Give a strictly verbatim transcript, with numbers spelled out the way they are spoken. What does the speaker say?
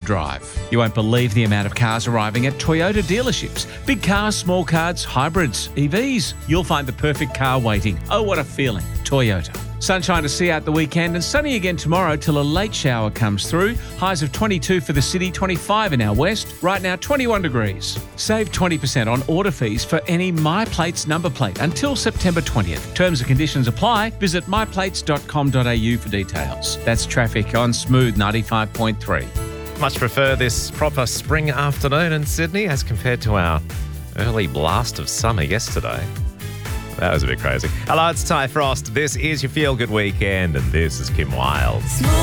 drive. You won't believe the amount of cars arriving at Toyota dealerships. Big cars, small cars, hybrids, E Vs. You'll find the perfect car waiting. Oh, what a feeling. Toyota. Sunshine to see out the weekend and sunny again tomorrow till a late shower comes through. Highs of twenty-two for the city, twenty-five in our west. Right now, twenty-one degrees. Save twenty percent on order fees for any MyPlates number plate until September twentieth. Terms and conditions apply. Visit my plates dot com dot a u for details. That's traffic on Smooth ninety-five point three. Much prefer this proper spring afternoon in Sydney as compared to our early blast of summer yesterday. That was a bit crazy. Hello, it's Ty Frost. This is your Feel Good Weekend, and this is Kim Wilde.